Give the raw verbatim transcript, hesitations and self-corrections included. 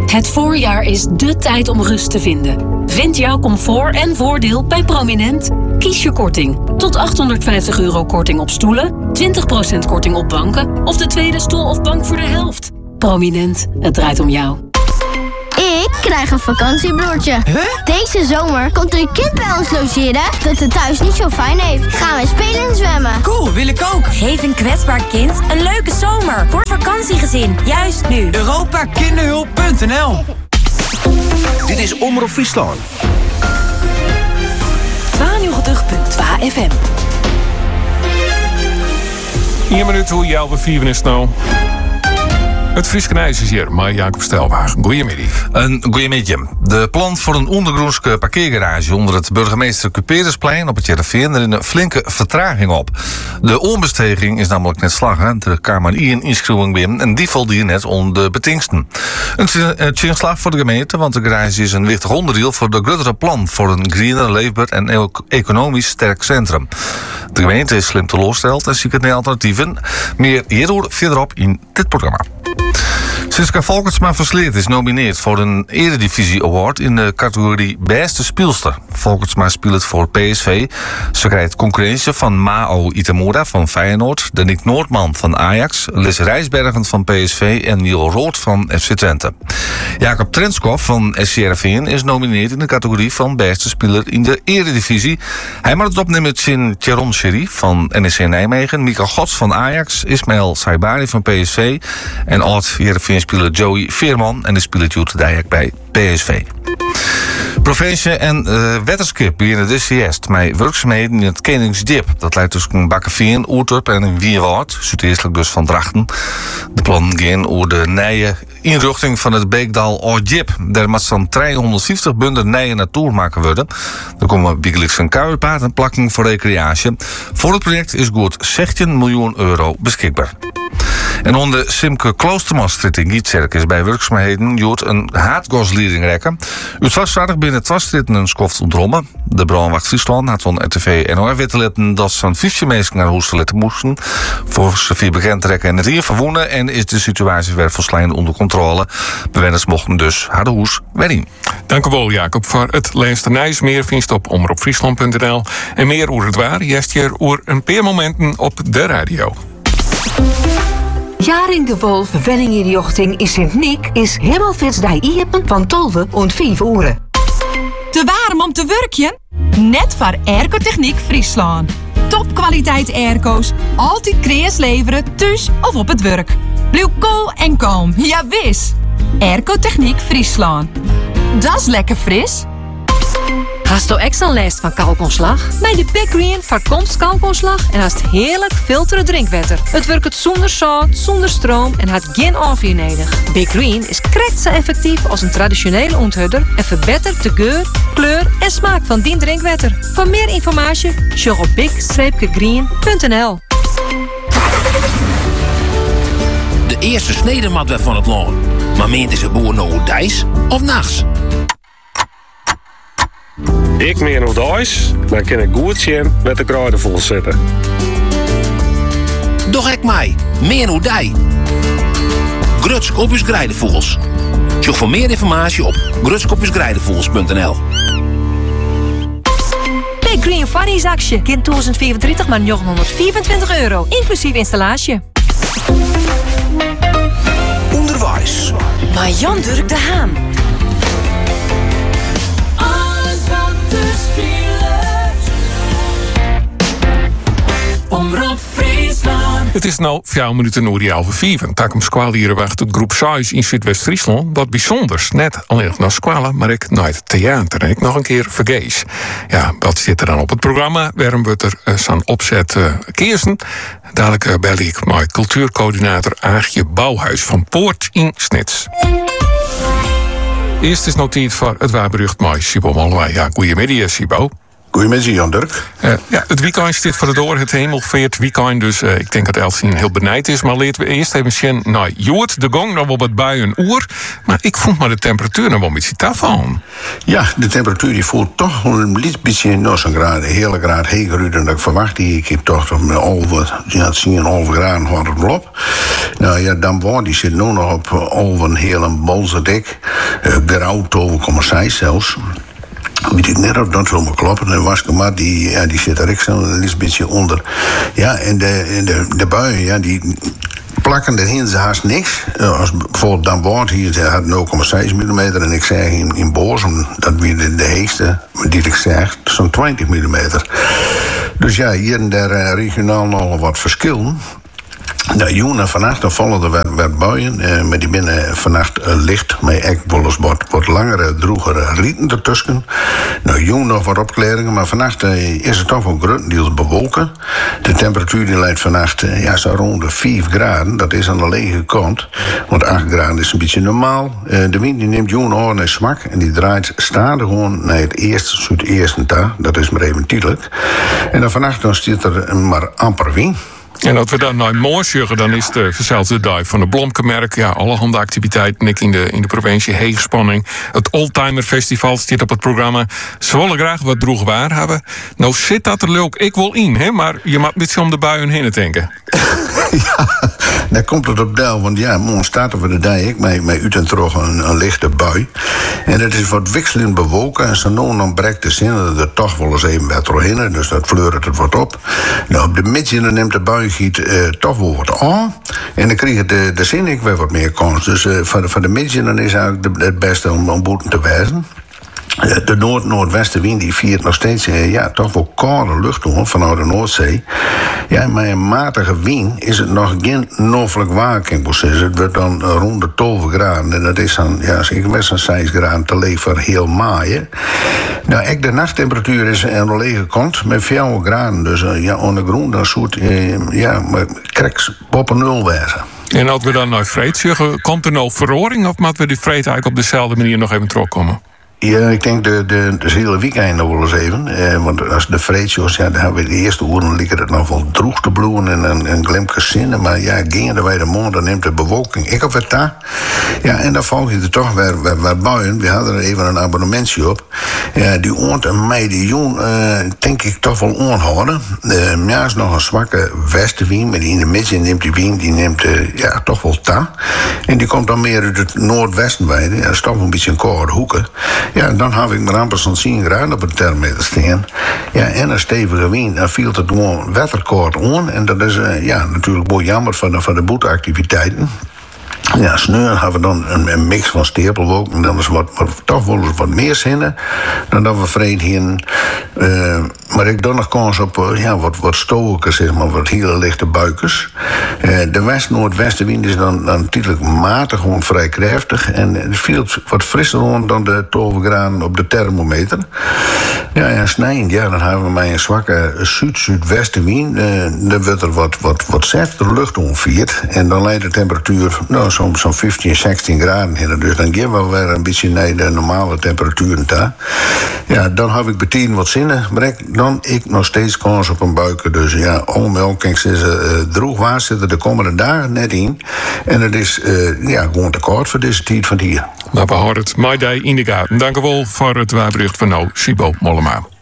Het voorjaar is dé tijd om rust te vinden. Vind jouw comfort en voordeel bij Prominent. Kies je korting. Tot achthonderdvijftig euro korting op stoelen, twintig procent korting op banken of de tweede stoel of bank voor de helft. Prominent, het draait om jou. Ik krijg een vakantiebroertje. Huh? Deze zomer komt er een kind bij ons logeren dat het thuis niet zo fijn heeft. Gaan we spelen en zwemmen. Cool, wil ik ook. Geef een kwetsbaar kind een leuke zomer voor vakantiegezin. Juist nu. Europa Kinderhulp punt n l. Dit is Omroep Friesland. tweeënnegentig punt twee F M. Hier minuut hoe jou we vieren is nou. Het Frieskenijs is hier, maar Jacob Stelwagen. Goedemiddag. Een goeiemiddag. De plan voor een ondergroenske parkeergarage onder het burgemeester Cuperesplein op het Jereveen er een flinke vertraging op. De onbesteging is namelijk net slagen. Er kwam maar één inschrijving binnen en die valt hier net onder de betingsten. Een slag voor de gemeente, want de garage is een wichtig onderdeel voor de grotere plan voor een greener, leefbaar en ook economisch sterk centrum. De gemeente is slim teleurgesteld en ziet het naar alternatieven. Meer hierover verderop in dit programma. Siska Volkertsma Versleert is nomineerd voor een Eredivisie Award in de categorie Beste Speelster. Volkertsma speelt voor P S V. Ze krijgt concurrentie van Mao Itamura van Feyenoord, Danique Noordman van Ajax, Liz Rijsbergen van P S V en Niel Rood van F C Twente. Jacob Trenskov van S C R V N is nomineerd in de categorie van Beste Speler in de Eredivisie. Hij mag het opnemen met Chin Tjeron Sherry van N E C Nijmegen, Mika Gods van Ajax, Ismaël Saibari van P S V en oud-Heerenveen-speler Joey Veerman en de speler Jude Dijak bij P S V. Provincie en uh, Wetterskip beginnen dus eerst met werkzaamheden in het Koningsdiep. Dat leidt dus een Bakkeveen, Oertup en een Wierwoud, zuideestelijk dus van Drachten. De plannen gaan over de nieuwe inrichting van het Beekdal Oudjip. Daar moet zo'n driehonderdvijftig bunden nieuwe natuur maken worden. Er komen bijgelijks een kuierpaard en plakking voor recreatie. Voor het project is goed zestien miljoen euro beschikbaar. En onder Simke Kloostermastrit in Gietserk is bij werkzaamheden Jood een haatgasleiding rekken. Uit vastvaardig binnen het vaststritten een skoft ontrommen. De brandwacht Friesland had van R T V en O R weten letten dat zo'n vijftien mensen naar huis letten moesten. Volgens de vier bekend trekken en het hier verwoenen en is de situatie weer volslijn onder controle. Bewoners mochten dus haar huis weer in. Dank u wel, Jacob, voor het Leensternijs. Meer vindt op omroepfriesland punt n l. En meer over het waar, juist hier over een paar momenten op de radio. Jaring vervenning in de jochting in Sint-Nick is helemaal fits die iepen van tolve en vijf uren. Te warm om te werken? Net voor Airco-Techniek Friesland. Topkwaliteit airco's, altijd kreas leveren, thuis of op het werk. Blijf cool en kalm, ja wis. Airco-Techniek Friesland. Dat is lekker fris. Hast u extra last van kalkonslag? Bij de Big Green voorkomt kalkonslag en haast heerlijk filteren drinkwater. Het werkt zonder zout, zonder stroom en had geen afweer nodig. Big Green is krekt zo effectief als een traditionele onthudder en verbetert de geur, kleur en smaak van die drinkwater. Voor meer informatie, check op big green punt n l. De eerste snedemat van het land. Maar meent is het boer nou dijs of nachts? Ik meer nog thuis, dan kan ik goed zien met de kruiden vol zitten. Doch ik mij, meer nog dij. Grutskopjes Grijdenvogels. Zoek voor meer informatie op grutskopjes grijdenvogels punt n l. Big Green Funnies-actie. Kind tweeduizend vierentwintig maar negenhonderdvierentwintig euro. Inclusief installatie. Onderwijs. Maar Jan Durk de Haan. Omroep Friesland. Het is nu vier minuten over die halve vijf. Takum squal hier wacht het groep zes in Zuidwest-Friesland. Wat bijzonders. Net alleen naar squallen, maar ik naar het theater. En ik nog een keer vergees. Ja, wat zit er dan op het programma? Waarom wordt er uh, zo'n opzet uh, keersen? Dadelijk uh, bel ik met cultuurcoördinator Aagje Bouwhuis van Poort in Snits. Eerst is nog tijd voor het waarberucht met Sibo Malwai. Ja, goedemiddag, Sibo. Goedemiddag, Jan Dirk. Uh, ja, het weekend zit voor de door, het hemelveert weekend. Dus uh, ik denk dat Elsien heel benijd is. Maar laten we eerst even zien naar Joert. De gong nog wel wat bij een uur. Maar ik vond maar de temperatuur nog wel een beetje taf aan. Ja, de temperatuur die voelt toch wel een beetje nog zo'n graad. Een hele graad heger dan ik verwacht. Ik heb toch over, ja, tien komma vijf graden had het op. Nou ja, dan wordt die zit nu nog op over een hele bolse dik. Uh, grauw twaalf komma zes zelfs. Weet ik net of dat wil me kloppen. De waskemat die, ja, die zit er ook zo'n beetje onder. Ja, en de, de, de buien, ja, die plakken erin ze haast niks. Als bijvoorbeeld dan wordt hier had nul komma zes millimeter en ik zeg in, in Boorsum, dat weer de, de heegste die ik zeg, zo'n twintig millimeter. Dus ja, hier en daar uh, regionaal nog wat verschillen. Nou, jongen, en vannacht dan vallen er weer, weer buien. Eh, maar die binnen vannacht uh, licht. Met echt bolles wat, wat langere, droegere rieten ertussen. Nou, jongen, nog wat opklaringen. Maar vannacht uh, is het toch wel grotendeels bewolken. De temperatuur die leidt vannacht uh, ja, zo rond de vijf graden. Dat is aan de lege kant. Want acht graden is een beetje normaal. Uh, de wind die neemt jongen oor naar zwak. En die draait stadig gewoon naar het eerste, zuideerste daar. Dat is maar even tijdelijk. En dan vannacht dan zit er maar amper wind. En dat we dan naar morgen zeggen, dan is de verzelde dag van de Blomkenmerk. Ja, allerhande activiteiten in de, in de provincie. Heegspanning. Het Oldtimer Festival staat op het programma. Ze willen graag wat droeg waar hebben. Nou zit dat er leuk ik wel in, hè? Maar je mag niet zo om de buien heen denken. Ja, daar komt het op deel. Want ja, morgen staat er voor de dag ik met, met uit en terug een, een lichte bui. En het is wat wisselend bewolken. En zo nou dan breekt de zin dat er toch wel eens even wat doorheen. Dus dat fleurt het wat op. Nou, op de midden neemt de bui giet uh, toch wel wat aan. En dan krijg je de, de zin ik weer wat meer kans. Dus uh, voor de, voor de midden dan is eigenlijk de, het beste om, om boeten te wijzen. De noord-noordwestenwind die viert nog steeds uh, ja, toch wel koude lucht door vanuit de Noordzee. Ja, met een matige wind is het nog geen noordelijk waarkingsproces. Het wordt dan uh, rond de twaalf graden. En dat is dan, ja, zeker best een zes graden te leven voor heel maaien. Nou, echt de nachttemperatuur is aan de lege kant met vier graden. Dus uh, ja, aan de grond dan soort, uh, ja, kreks boven nul wezen. En als we dan naar vreed zeggen, komt er nou verhoring of moeten we die vreed eigenlijk op dezelfde manier nog even terugkomen? Ja, ik denk de, de, de hele weekend nog wel eens even. Eh, want als de vreedjes, ja, dan hebben we de eerste uren likken het nog wel droeg te bloeien en een, een glimke zinnen. Maar ja, gingen er bij de morgen, dan neemt de bewolking. Ik op het daar. Ja, en dan volg je er toch weer, weer, weer buien. We hadden er even een abonnementje op. Ja, die oont en mei, die jong, uh, denk ik toch wel aanhouden. Uh, ja, is nog een zwakke westenwind, maar die in de midden neemt die wind, die neemt uh, ja, toch wel ta. En die komt dan meer uit het noordwesten bij. Ja, dat is toch wel een beetje een koude hoeken. Ja, dan heb ik maar amper zo'n tien graden op het thermometer staan. Ja, en een stevige wind, dan viel het gewoon wetterkoud aan. En dat is uh, ja, natuurlijk wel jammer van de, van de boeteactiviteiten. Ja, sneur hebben we dan een, een mix van stapelwolken. En dan is wat, wat, toch wel eens wat meer zinnen dan dat we vrede hier. Uh, maar ik dan nog kans op uh, ja, wat, wat stoken, zeg maar, wat hele lichte buikers. Uh, de west-noordwestenwind is dan, dan tijdelijk matig, gewoon vrij krachtig. En het viel wat frisser rond dan de twaalf graden op de thermometer. Ja, en snijend, ja, dan hebben we maar een zwakke zuid-zuidwestenwind. Uh, dan wordt er wat, wat, wat zeftere lucht onviert. En dan leidt de temperatuur, nou, zo'n zo'n vijftien, zestien graden in. Dus dan gaan we weer een beetje naar de normale temperaturen daar. Ja, dan heb ik meteen wat zinnen. Maar ik, dan ik nog steeds kans op een buiken. Dus ja, allemaal kan ik zeggen, uh, droog waar zitten de komende dagen net in. En het is uh, ja, gewoon te koud voor deze tijd van hier. Nou, we houden het. My Day in de gaten. Dank u wel voor het waarbericht van nou, Sibo Mollema.